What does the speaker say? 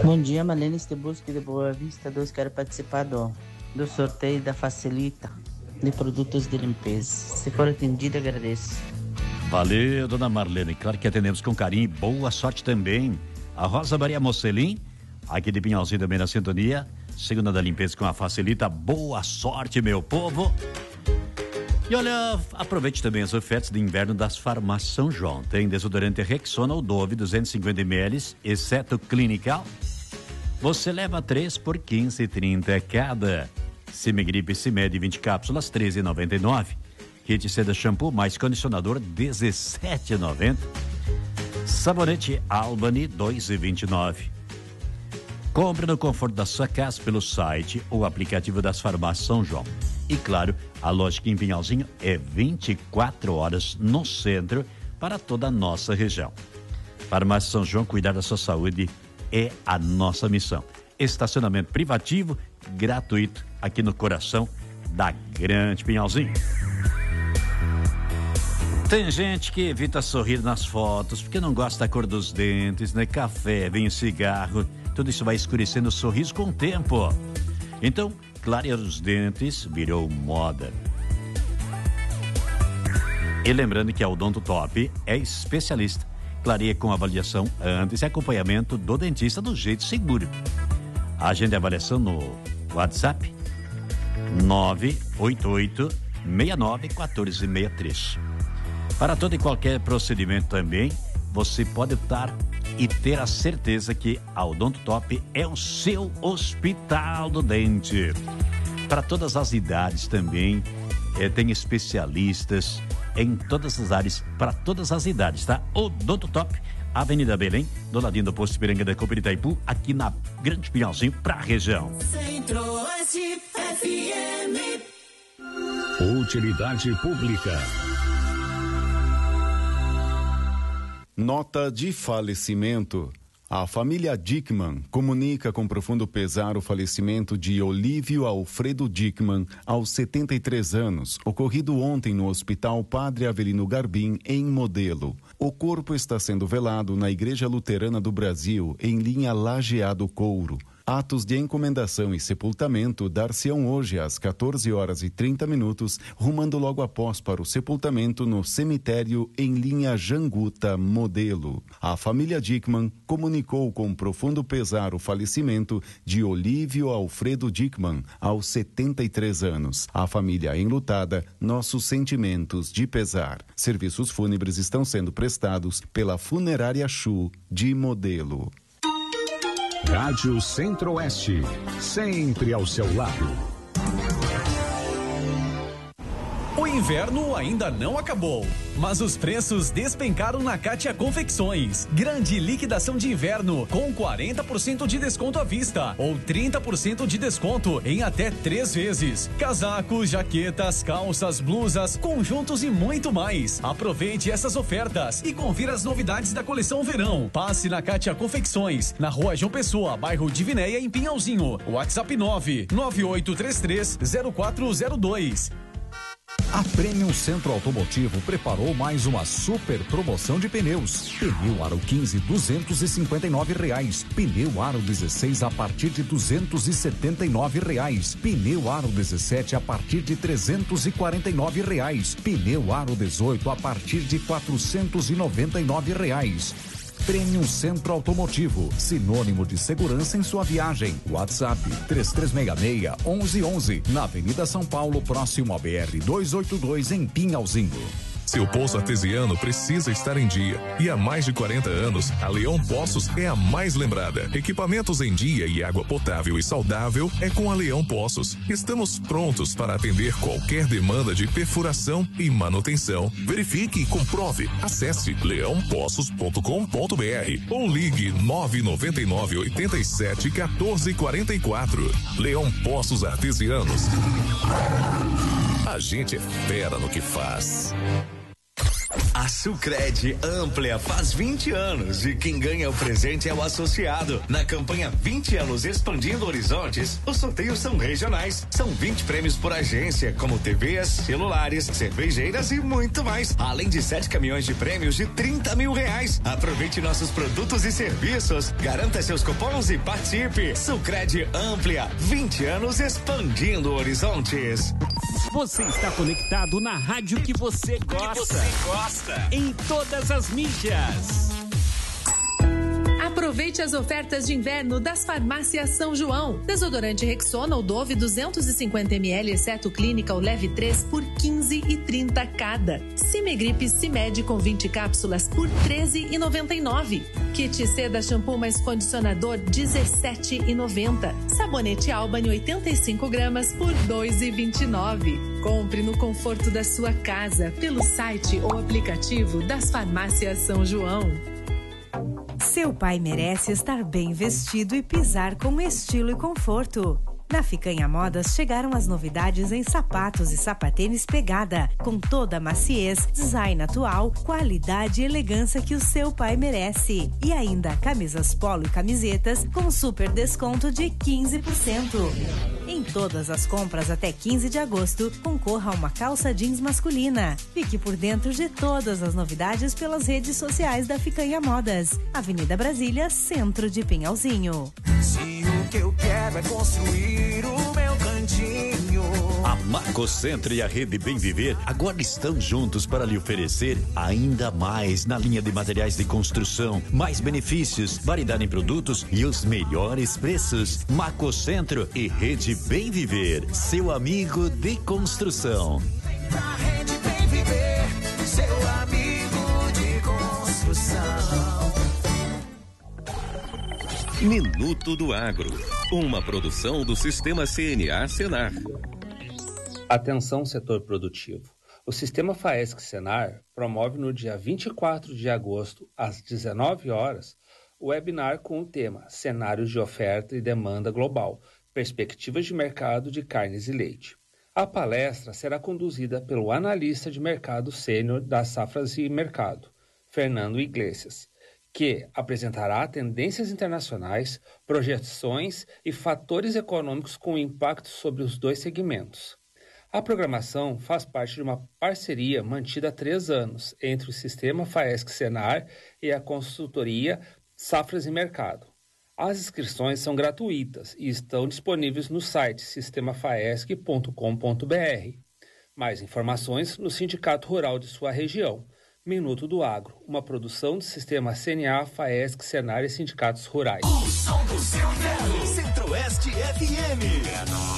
Bom dia, Marlene Estebuski de Boa Vista 2. Quero participar do sorteio da Facilita de produtos de limpeza. Se for atendido, agradeço. Valeu, dona Marlene. Claro que atendemos com carinho e boa sorte também. A Rosa Maria Mocelin, aqui de Pinhalzinho também na sintonia. Segunda da limpeza com a Facilita. Boa sorte, meu povo. E olha, aproveite também as ofertas de inverno das Farmácias São João. Tem desodorante Rexona ou Dove 250 ml, exceto Clinical. Você leva 3 por 15,30 cada. Cimegripe Cimed 20 cápsulas, 13,99. Kit Seda Shampoo mais condicionador, 17,90. Sabonete Albany, 2,29. Compre no conforto da sua casa pelo site ou aplicativo das Farmácias São João. E claro, a loja aqui em Pinhalzinho é 24 horas no centro para toda a nossa região. Farmácia São João, cuidar da sua saúde é a nossa missão. Estacionamento privativo, gratuito, aqui no coração da Grande Pinhalzinho. Tem gente que evita sorrir nas fotos porque não gosta da cor dos dentes, né? Café, vinho, cigarro, tudo isso vai escurecendo o sorriso com o tempo. Então, clarear os dentes virou moda. E lembrando que a Odonto Top é especialista. Clareia com avaliação antes e acompanhamento do dentista do jeito seguro. Agende a avaliação no WhatsApp 988-69-1463. Para todo e qualquer procedimento também, você pode optar e ter a certeza que a Odonto Top é o seu hospital do dente. Para todas as idades também, tem especialistas em todas as áreas, para todas as idades, tá? Odonto Top, Avenida Belém, do ladinho do posto Piranga da Copa Itaipu, aqui na Grande Pinhalzinho, para a região. Centro-Oeste FM. Utilidade pública. Nota de falecimento. A família Dickmann comunica com profundo pesar o falecimento de Olívio Alfredo Dickmann, aos 73 anos, ocorrido ontem no Hospital Padre Avelino Garbim, em Modelo. O corpo está sendo velado na Igreja Luterana do Brasil, em linha Lajeado Couro. Atos de encomendação e sepultamento dar-se-ão hoje às 14h30, rumando logo após para o sepultamento no cemitério em linha Janguta, Modelo. A família Dickmann comunicou com profundo pesar o falecimento de Olívio Alfredo Dickmann, aos 73 anos. A família enlutada, nossos sentimentos de pesar. Serviços fúnebres estão sendo prestados pela Funerária Chu de Modelo. Rádio Centro-Oeste, sempre ao seu lado. O inverno ainda não acabou, mas os preços despencaram na Kátia Confecções. Grande liquidação de inverno com 40% de desconto à vista ou 30% de desconto em até 3 vezes. Casacos, jaquetas, calças, blusas, conjuntos e muito mais. Aproveite essas ofertas e confira as novidades da coleção verão. Passe na Kátia Confecções, na Rua João Pessoa, bairro Divinéia, em Pinhalzinho. WhatsApp 998330402. A Premium Centro Automotivo preparou mais uma super promoção de pneus. Pneu Aro 15, R$259. Pneu Aro 16 a partir de R$279. Pneu Aro 17 a partir de R$349. Pneu Aro 18 a partir de R$499. Premium Centro Automotivo, sinônimo de segurança em sua viagem. WhatsApp 3366-1111, na Avenida São Paulo, próximo ao BR 282, em Pinhalzinho. Seu poço artesiano precisa estar em dia. E há mais de 40 anos, a Leão Poços é a mais lembrada. Equipamentos em dia e água potável e saudável é com a Leão Poços. Estamos prontos para atender qualquer demanda de perfuração e manutenção. Verifique e comprove. Acesse leãopoços.com.br ou ligue 999-87-1444. Leão Poços Artesianos. A gente é fera no que faz. A Sucred Amplia faz 20 anos e quem ganha o presente é o associado. Na campanha 20 anos expandindo horizontes, os sorteios são regionais. São 20 prêmios por agência, como TVs, celulares, cervejeiras e muito mais. Além de 7 caminhões de prêmios de R$30 mil. Aproveite nossos produtos e serviços. Garanta seus cupons e participe. Sucred Amplia, 20 anos expandindo horizontes. Você está conectado na rádio que você gosta. Em todas as mídias. Aproveite as ofertas de inverno das Farmácias São João. Desodorante Rexona ou Dove 250 ml, exceto Clínica ou Leve 3 por R$15,30 cada. Cimegrip Cimed com 20 cápsulas por R$13,99. Kit Seda Shampoo mais Condicionador R$17,90. Sabonete Albany 85 gramas por R$2,29. Compre no conforto da sua casa pelo site ou aplicativo das Farmácias São João. Seu pai merece estar bem vestido e pisar com estilo e conforto. Na Ficanha Modas chegaram as novidades em sapatos e sapatênis pegada, com toda a maciez, design atual, qualidade e elegância que o seu pai merece. E ainda camisas polo e camisetas com super desconto de 15%. Em todas as compras até 15 de agosto, concorra a uma calça jeans masculina. Fique por dentro de todas as novidades pelas redes sociais da Ficanha Modas. Avenida Brasília, centro de Pinhalzinho. Se o que eu quero é construir o meu cantinho. A Macocentro e a Rede Bem Viver agora estão juntos para lhe oferecer ainda mais na linha de materiais de construção, mais benefícios, variedade em produtos e os melhores preços. Macocentro e Rede Bem Viver, seu amigo de construção. A Rede Bem Viver, seu amigo de construção. Minuto do Agro, uma produção do Sistema CNA Senar. Atenção, setor produtivo. O Sistema FAESC-Senar promove no dia 24 de agosto, às 19 horas, o webinar com o tema Cenários de Oferta e Demanda Global, Perspectivas de Mercado de Carnes e Leite. A palestra será conduzida pelo analista de mercado sênior das Safras e Mercado, Fernando Iglesias, que apresentará tendências internacionais, projeções e fatores econômicos com impacto sobre os dois segmentos. A programação faz parte de uma parceria mantida há 3 anos entre o Sistema FAESC-Senar e a consultoria Safras e Mercado. As inscrições são gratuitas e estão disponíveis no site sistemafaesc.com.br. Mais informações no Sindicato Rural de sua região. Minuto do Agro, uma produção do Sistema CNA, FAESC, Senar e Sindicatos Rurais. O som do seu carro. Centro-Oeste FM.